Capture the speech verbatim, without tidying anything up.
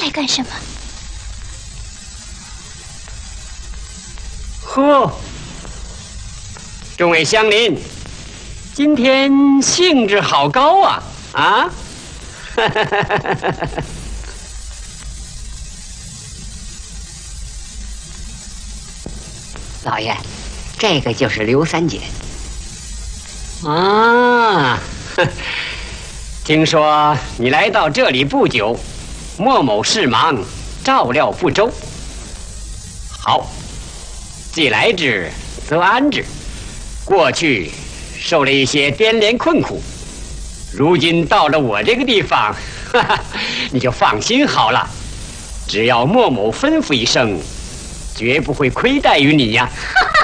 来干什么？ 呵，众位乡邻，今天兴致好高啊！啊！ 老爷，这个就是刘三姐。 啊，听说你来到这里不久，莫某事忙，照料不周。好，既来之，则安之。过去受了一些颠连困苦，如今到了我这个地方，哈哈，你就放心好了。只要莫某吩咐一声，绝不会亏待于你呀。